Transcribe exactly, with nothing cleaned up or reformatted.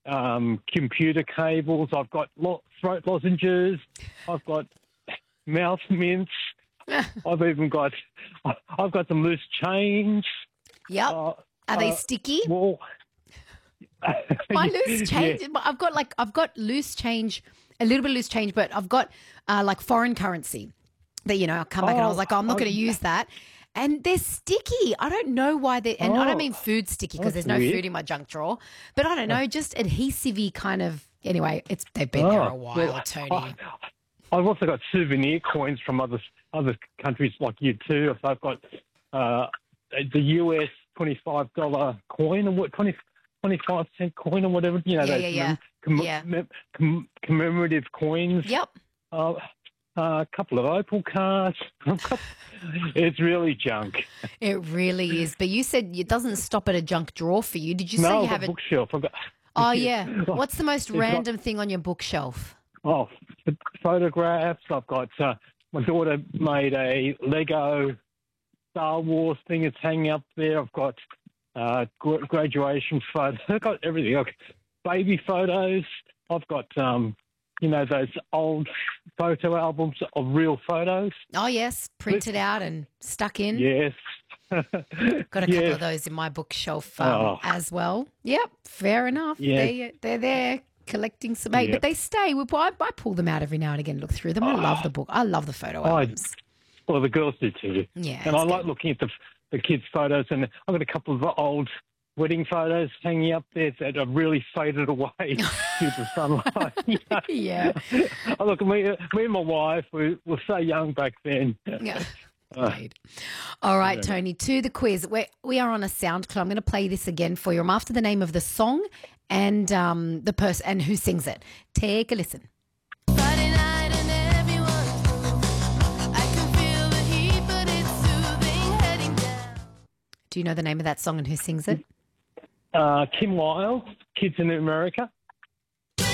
um, computer cables. I've got lo- throat lozenges. I've got mouth mints. I've even got I've got some loose change. Yep. Uh, Are they uh, sticky? Well, My loose change. Yeah. I've got like I've got loose change, a little bit of loose change, but I've got uh, like foreign currency that you know I'll come back and I was Oh, like, oh, I'm not oh, going to use that, and they're sticky. I don't know why they. And I don't Oh, mean food sticky because that's there's no weird. food in my junk drawer, but I don't know, just adhesive-y kind of. Anyway, it's they've been there a Oh, while, well, Tony. I, I've also got souvenir coins from other other countries like you too. If I've got uh, the U S twenty-five dollar coin or what twenty. twenty-five cent coin or whatever, you know, Yeah, those yeah, yeah. comm- Yeah. mem- comm- commemorative coins. Yep. Uh, uh, a couple of Opal cars. It's really junk. It really is. But you said it doesn't stop at a junk drawer for you. Did you say No, you I've have got it? bookshelf. I've got, Oh, yeah. What's the most got- random thing on your bookshelf? oh, photographs. I've got, uh, my daughter made a Lego Star Wars thing. It's hanging up there. I've got uh, gra- graduation photos. I've got everything. I've got baby photos. I've got, um, you know, those old photo albums of real photos. Oh, yes. Printed out and stuck in. Yes. Got a couple Yes. of those in my bookshelf um, Oh. as well. Yep, fair enough. Yeah. They, they're there collecting some, hey, Yep. but they stay. We, I, I pull them out every now and again, look through them. I love the book. I love the photo I- albums. Well, the girls do too. Yeah, And I it's like good. looking at the the kids' photos, and I've got a couple of old wedding photos hanging up there that are really faded away due to sunlight. You know? Yeah. Oh, look, me, me and my wife, we were so young back then. Yeah. Uh, Great. All right, Tony, to the quiz. We're, we are on a sound clue. I'm going to play this again for you. I'm after the name of the song and um, the person and who sings it. Take a listen. Friday night and everyone, I can feel the heat, but it's soothing heading down. Do you know the name of that song and who sings it? uh, Kim Wilde, Kids in America.